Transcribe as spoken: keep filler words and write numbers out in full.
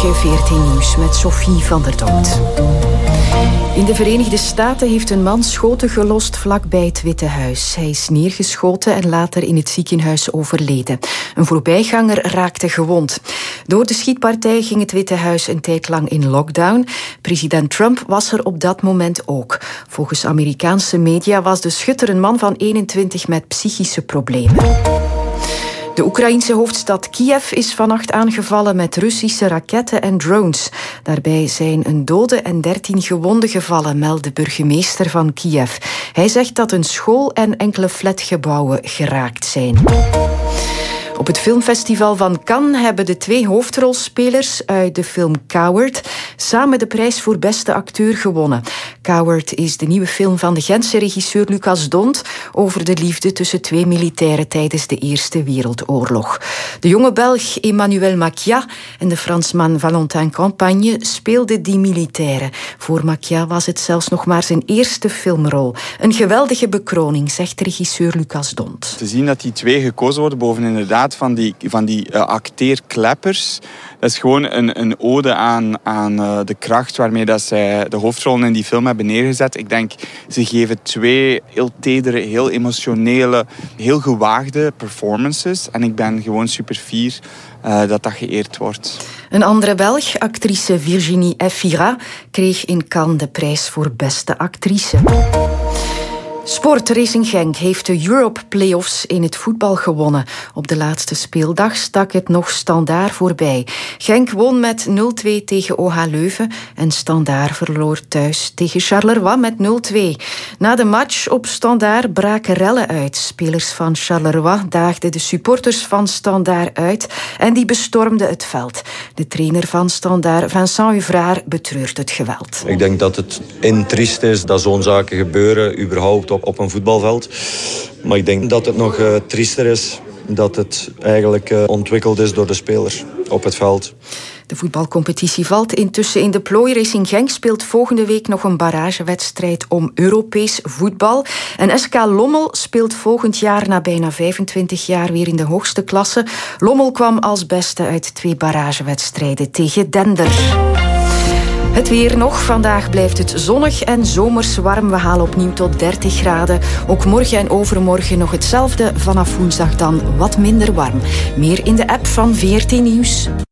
Goedemorgen, veertien Nieuws met Sophie van der Dood. In de Verenigde Staten heeft een man schoten gelost vlakbij het Witte Huis. Hij is neergeschoten en later in het ziekenhuis overleden. Een voorbijganger raakte gewond. Door de schietpartij ging het Witte Huis een tijd lang in lockdown. President Trump was er op dat moment ook. Volgens Amerikaanse media was de schutter een man van eenentwintig met psychische problemen. De Oekraïense hoofdstad Kiev is vannacht aangevallen met Russische raketten en drones. Daarbij zijn een dode en dertien gewonden gevallen, meldt de burgemeester van Kiev. Hij zegt dat een school en enkele flatgebouwen geraakt zijn. Op het filmfestival van Cannes hebben de twee hoofdrolspelers uit de film Coward samen de prijs voor beste acteur gewonnen. Coward is de nieuwe film van de Gentse regisseur Lucas D'Hondt over de liefde tussen twee militairen tijdens de Eerste Wereldoorlog. De jonge Belg Emmanuel Macia en de Fransman Valentin Campagne speelden die militairen. Voor Macia was het zelfs nog maar zijn eerste filmrol. Een geweldige bekroning, zegt regisseur Lucas D'Hondt. Te zien dat die twee gekozen worden boven inderdaad van die, van die uh, acteerkleppers. Dat is gewoon een, een ode aan, aan uh, de kracht waarmee dat zij de hoofdrollen in die film hebben neergezet. Ik denk, ze geven twee heel tedere, heel emotionele, heel gewaagde performances. En ik ben gewoon super fier uh, dat dat geëerd wordt. Een andere Belg, actrice Virginie Efira, kreeg in Cannes de prijs voor beste actrice. Sport Racing Genk heeft de Europe Playoffs in het voetbal gewonnen. Op de laatste speeldag stak het nog Standaard voorbij. Genk won met nul twee tegen O H Leuven en Standaard verloor thuis tegen Charleroi met nul twee. Na de match op Standaard braken rellen uit. Spelers van Charleroi daagden de supporters van Standaard uit en die bestormden het veld. De trainer van Standaard, Vincent Uvraar, betreurt het geweld. Ik denk dat het in triest is dat zo'n zaken gebeuren, überhaupt op, op een voetbalveld. Maar ik denk dat het nog uh, triester is dat het eigenlijk uh, ontwikkeld is door de spelers op het veld. De voetbalcompetitie valt intussen in de plooi. Racing Genk speelt volgende week nog een barragewedstrijd om Europees voetbal. En S K Lommel speelt volgend jaar na bijna vijfentwintig jaar weer in de hoogste klasse. Lommel kwam als beste uit twee barragewedstrijden tegen Dender. Het weer nog. Vandaag blijft het zonnig en zomers warm. We halen opnieuw tot dertig graden. Ook morgen en overmorgen nog hetzelfde. Vanaf woensdag dan wat minder warm. Meer in de app van V R T Nieuws.